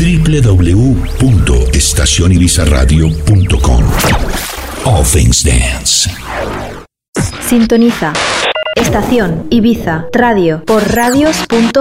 www.estacionibizaradio.com. All Things Dance. Sintoniza Estación Ibiza Radio por radios.com.